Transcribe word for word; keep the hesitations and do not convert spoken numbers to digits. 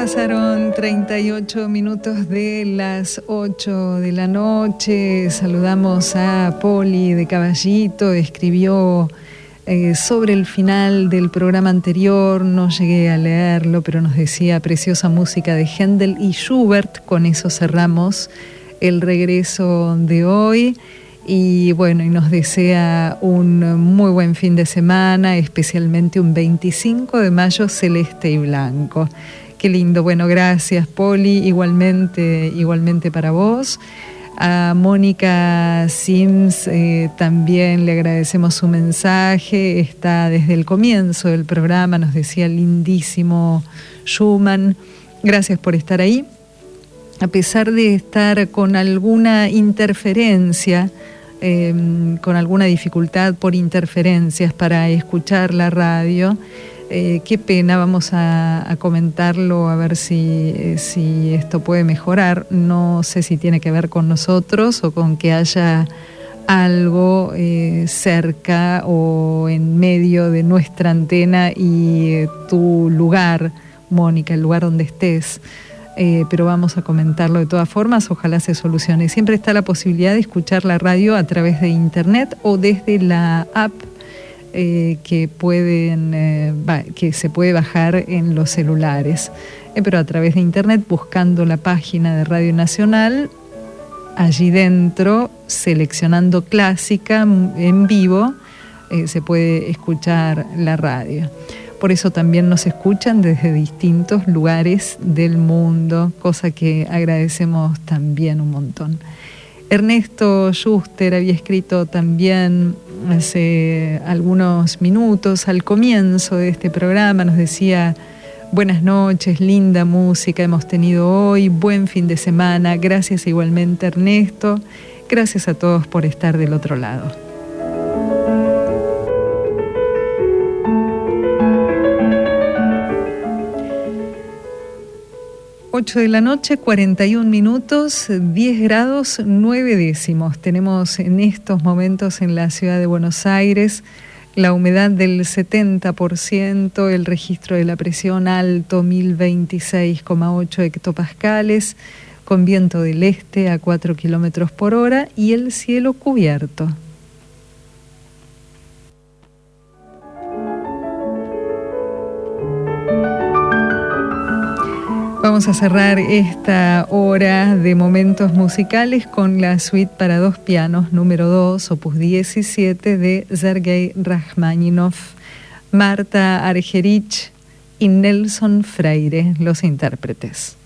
Pasaron treinta y ocho minutos de las ocho de la noche. Saludamos a Poli de Caballito. Escribió eh, sobre el final del programa anterior. No llegué a leerlo, pero nos decía preciosa música de Händel y Schubert. Con eso cerramos el regreso de hoy. Y bueno, y nos desea un muy buen fin de semana, especialmente un veinticinco de mayo celeste y blanco. Qué lindo. Bueno, gracias, Poli. Igualmente, igualmente para vos. A Mónica Sims eh, también le agradecemos su mensaje. Está desde el comienzo del programa, nos decía lindísimo Schumann. Gracias por estar ahí. A pesar de estar con alguna interferencia, eh, con alguna dificultad por interferencias para escuchar la radio, Eh, qué pena, vamos a, a comentarlo a ver si, eh, si esto puede mejorar. No sé si tiene que ver con nosotros o con que haya algo eh, cerca o en medio de nuestra antena y eh, tu lugar, Mónica, el lugar donde estés. Eh, pero vamos a comentarlo de todas formas, ojalá se solucione. Siempre está la posibilidad de escuchar la radio a través de internet o desde la app Eh, que pueden eh, va, que se puede bajar en los celulares, eh, pero a través de internet, buscando la página de Radio Nacional, allí dentro, seleccionando clásica en vivo, eh, se puede escuchar la radio. Por eso también nos escuchan desde distintos lugares del mundo, cosa que agradecemos también un montón. Ernesto Schuster había escrito también hace algunos minutos, al comienzo de este programa, nos decía: buenas noches, linda música hemos tenido hoy, buen fin de semana. Gracias igualmente, Ernesto. Gracias a todos por estar del otro lado. ocho de la noche, cuarenta y un minutos, diez grados, nueve décimos. Tenemos en estos momentos en la ciudad de Buenos Aires la humedad del setenta por ciento, el registro de la presión alto, mil veintiséis coma ocho hectopascales, con viento del este a cuatro kilómetros por hora y el cielo cubierto. Vamos a cerrar esta hora de momentos musicales con la suite para dos pianos número dos, opus diecisiete de Sergei Rachmaninoff, Marta Argerich y Nelson Freire, los intérpretes.